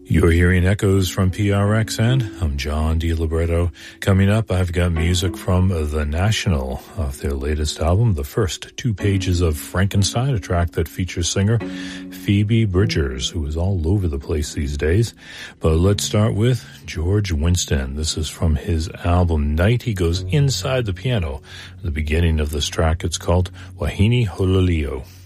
You're hearing echoes from PRXN. I'm John DiLibretto. Coming up, I've got music from The National off their latest album, The First 2 Pages of Frankenstein, a track that features singer Phoebe Bridgers, who is all over the place these days. But let's start with George Winston. This is from his album Night. He goes inside the piano. At the beginning of this track, it's called Wahine Hololio.